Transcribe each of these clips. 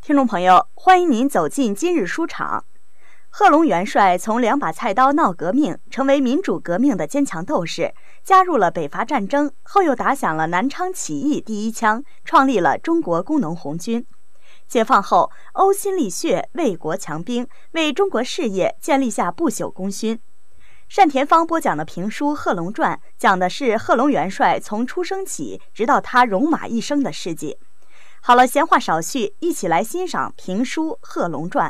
听众朋友，欢迎您走进今日书场。贺龙元帅从2把菜刀闹革命，成为民主革命的坚强斗士，加入了北伐战争，后又打响了南昌起义第一枪，创立了中国工农红军。解放后，呕心沥血，为国强兵，为中国事业建立下不朽功勋。单田芳播讲的评书《贺龙传》，讲的是贺龙元帅从出生起直到他戎马一生的事迹。好了，闲话少叙，一起来欣赏评书《贺龙传》。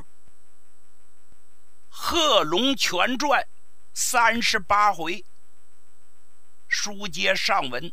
贺龙全传38回，书接上文。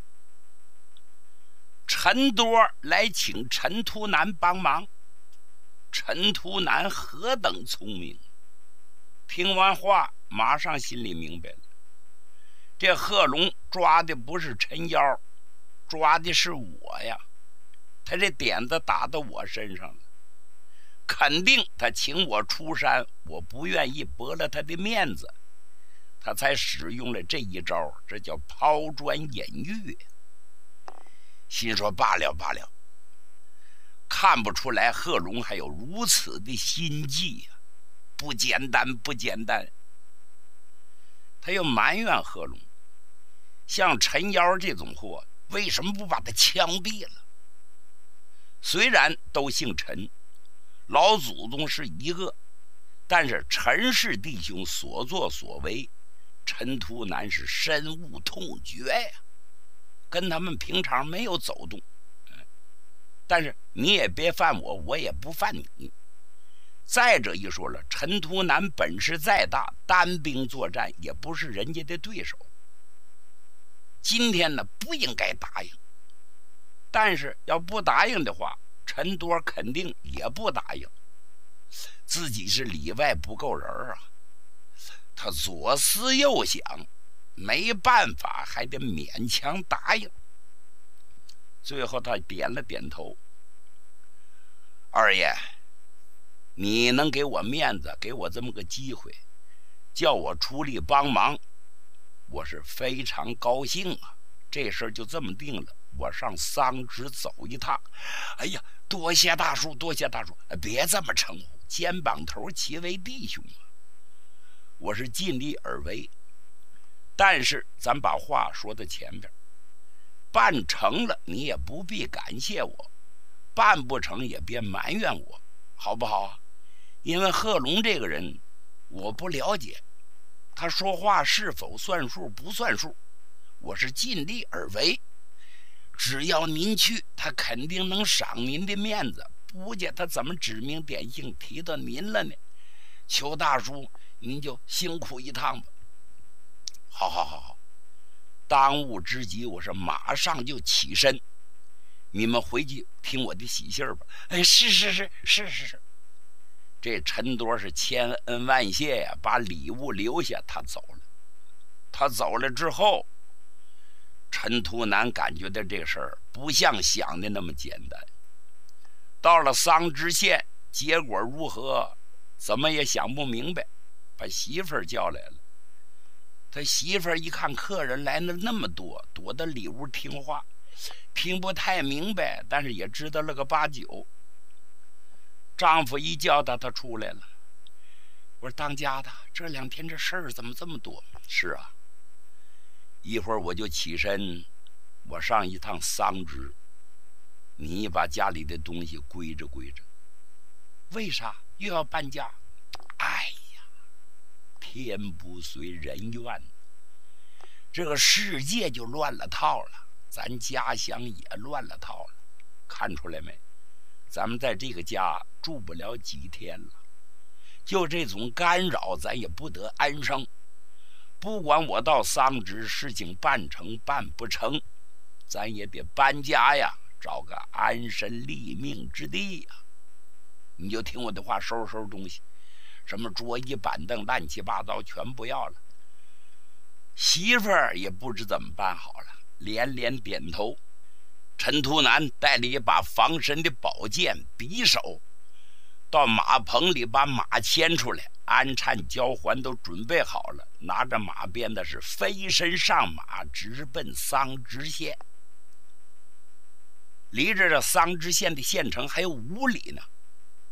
陈多来请陈图南帮忙，陈图南何等聪明，听完话马上心里明白了，这贺龙抓的不是陈妖，抓的是我呀，他这点子打到我身上了，肯定他请我出山，我不愿意驳了他的面子，他才使用了这一招，这叫抛砖引玉。心说罢了罢了，看不出来贺龙还有如此的心计呀，不简单不简单。他又埋怨贺龙，像陈妖这种货为什么不把他枪毙了？虽然都姓陈，老祖宗是一个，但是陈氏弟兄所作所为，陈图南是深恶痛绝呀，跟他们平常没有走动。但是你也别犯我，我也不犯你。再者一说了，陈图南本事再大，单兵作战也不是人家的对手。今天呢，不应该答应，但是要不答应的话，陈多肯定也不答应，自己是里外不够人啊。他左思右想，没办法，还得勉强答应。最后他点了点头，二爷，你能给我面子，给我这么个机会，叫我出力帮忙，我是非常高兴啊。这事儿就这么定了，我上桑植走一趟。哎呀，多谢大叔，多谢大叔，别这么称呼，肩膀头齐为弟兄啊。我是尽力而为，但是咱把话说到前边，办成了你也不必感谢我，办不成也别埋怨我，好不好啊？因为贺龙这个人我不了解，他说话是否算数不算数，我是尽力而为。只要您去，他肯定能赏您的面子，不见他怎么指名点姓提到您了呢？求大叔您就辛苦一趟吧。好好好好，当务之急我是马上就起身，你们回去听我的喜信吧。哎，是。这陈多是千恩万谢呀，把礼物留下，他走了。他走了之后，陈图南感觉到这事儿不像想的那么简单。到了桑植县，结果如何，怎么也想不明白，把媳妇儿叫来了。他媳妇儿一看客人来了那么多，躲到里屋听话，听不太明白，但是也知道了个八九。丈夫一叫他出来了。我说当家的，这2天这事儿怎么这么多？是啊，一会儿我就起身，我上一趟桑植，你把家里的东西归着。为啥又要搬家？哎呀，天不遂人愿，这个世界就乱了套了，咱家乡也乱了套了。看出来没？咱们在这个家住不了几天了，就这种干扰咱也不得安生。不管我到桑植事情办成办不成，咱也得搬家呀，找个安身立命之地呀。你就听我的话，收拾东西，什么桌椅板凳乱七八糟全不要了。媳妇儿也不知怎么办好了，连连点头。陈图南带了一把防身的宝剑匕首，到马棚里把马牵出来，安颤交环都准备好了，拿着马鞭的是飞身上马，直奔桑植县。离着这桑植县的县城还有5里呢。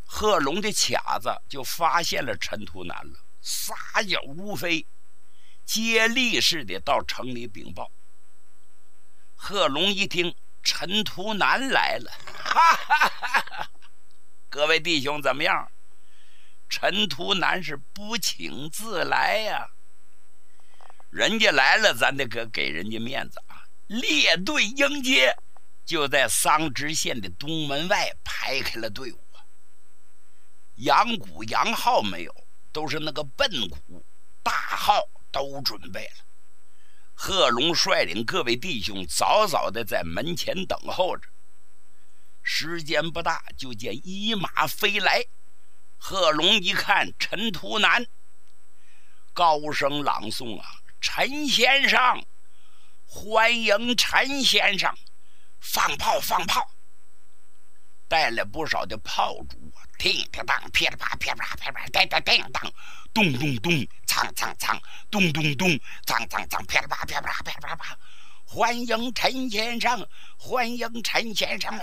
贺龙的卡子就发现了陈图南了，撒脚如飞，接力似的到城里禀报。贺龙一听陈图南来了，哈哈哈哈！各位弟兄怎么样？陈图南是不请自来呀，人家来了，咱得给人家面子啊！列队迎接，就在桑植县的东门外排开了队伍。扬鼓扬号没有，都是那个笨鼓，大号都准备了。贺龙率领各位弟兄早早的在门前等候着。时间不大，就见一马飞来。贺龙一看陈图南，高声朗诵啊：“陈先生，欢迎陈先生！放炮，放炮！”带了不少的炮竹，叮叮当，噼里啪，噼里啪，噼里啪，叮叮叮当，咚咚咚，锵锵锵，咚咚咚，锵锵锵，噼里啪，噼里啪，噼里啪，欢迎陈先生，欢迎陈先生！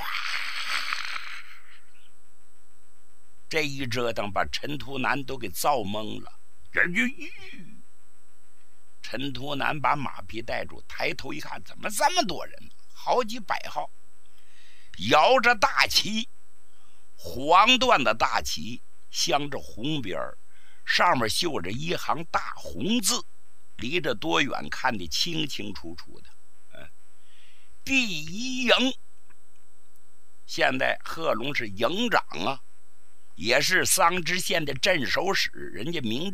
这一折腾，把陈图南都给造懵了。陈图南把马匹带住，抬头一看，怎么这么多人？好几百号，摇着大旗，黄缎的大旗，镶着红边儿，上面绣着一行大红字，离着多远看得清清楚楚的。第一营，现在贺龙是营长啊，也是桑植县的镇守使，人家明